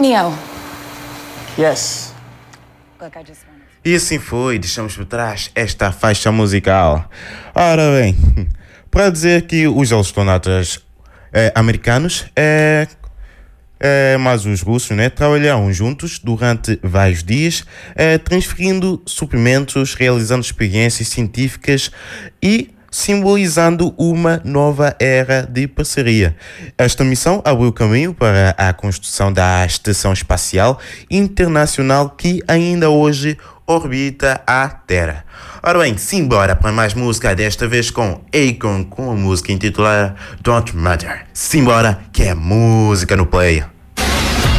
Neo. Yes. Look, I just wanted. E assim foi, deixamos por trás esta faixa musical. Ora bem, para dizer que os astronautas americanos mas os russos, né, trabalharam juntos durante vários dias, transferindo suprimentos, realizando experiências científicas e simbolizando uma nova era de parceria. Esta missão abriu caminho para a construção da Estação Espacial Internacional que ainda hoje orbita a Terra. Ora bem, simbora para mais música, desta vez com Akon, com a música intitulada Don't Matter. Simbora, que é música no play.